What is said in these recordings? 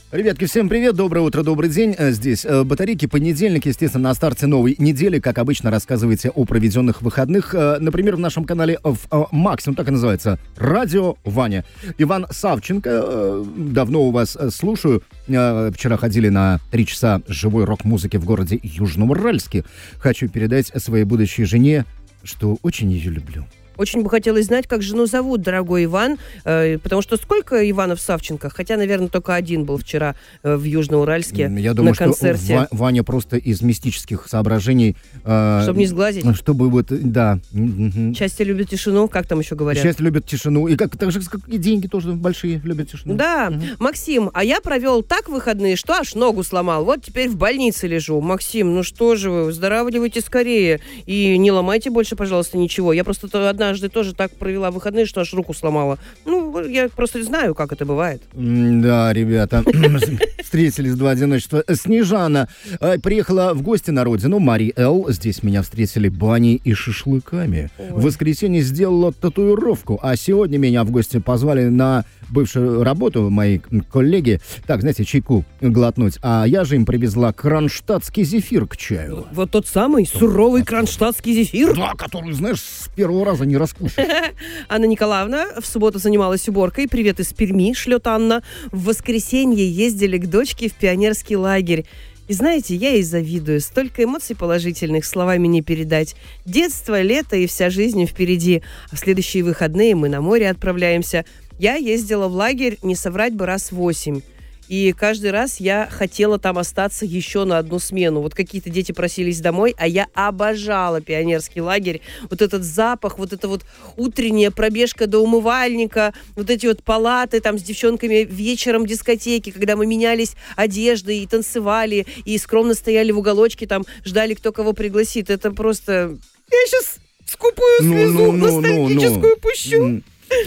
Ребятки, всем привет, доброе утро, добрый день. Здесь Батарейки, понедельник, естественно, на старте новой недели. Как обычно, рассказывайте о проведенных выходных. Например, в нашем канале Максимум, так и называется, Радио Ваня. Иван Савченко, давно у вас слушаю. Вчера ходили на 3 часа живой рок-музыки в городе Южноуральске. Хочу передать своей будущей жене, что очень ее люблю. Очень бы хотелось знать, как жену зовут, дорогой Иван, потому что сколько Иванов Савченко? Хотя, наверное, только один был вчера в Южноуральске. Я думаю, на концерте. Что Ваня просто из мистических соображений... Чтобы не сглазить? Чтобы вот, да. Счастье любит тишину, как там еще говорят? Счастье любит тишину, и так же, как и деньги тоже большие любят тишину. Да, Максим, а я провел так выходные, что аж ногу сломал. Вот теперь в больнице лежу. Максим, ну что же вы, выздоравливайте скорее. И не ломайте больше, пожалуйста, ничего. Я просто однажды тоже так провела выходные, что аж руку сломала. Ну, я просто знаю, как это бывает. Да, ребята, встретились два одиночества. Снежана приехала в гости на родину, Мари Эл. Здесь меня встретили баней и шашлыками. В воскресенье сделала татуировку, а сегодня меня в гости позвали на бывшую работу мои коллеги. Так, знаете, чайку глотнуть. А я же им привезла кронштадтский зефир к чаю. Вот тот самый суровый кронштадтский зефир? Да, который, знаешь, с первого раза не раскусишь. Анна Николаевна в субботу занималась уборкой. Привет из Перми, шлет Анна. В воскресенье ездили к дочке в пионерский лагерь. И знаете, я ей завидую. Столько эмоций положительных словами не передать. Детство, лето и вся жизнь впереди. А в следующие выходные мы на море отправляемся. Я ездила в лагерь, не соврать бы, раз 8. И каждый раз я хотела там остаться еще на одну смену. Вот какие-то дети просились домой, а я обожала пионерский лагерь. Вот этот запах, вот эта вот утренняя пробежка до умывальника, вот эти вот палаты там с девчонками вечером дискотеки, когда мы менялись одеждой и танцевали, и скромно стояли в уголочке, там ждали, кто кого пригласит. Это просто... Я сейчас скупую слезу ностальгическую пущу.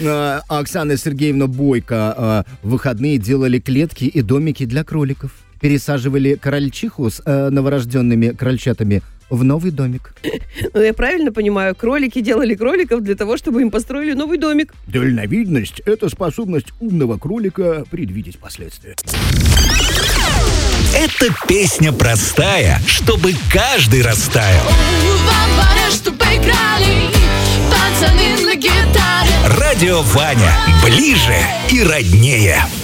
Оксана Сергеевна Бойко в выходные делали клетки и домики для кроликов. Пересаживали крольчиху с новорожденными крольчатами в новый домик. Ну, я правильно понимаю, кролики делали кроликов для того, чтобы им построили новый домик. Дальновидность – это способность умного кролика предвидеть последствия. Эта песня простая, чтобы каждый растаял. Радио Ваня. Ближе и роднее.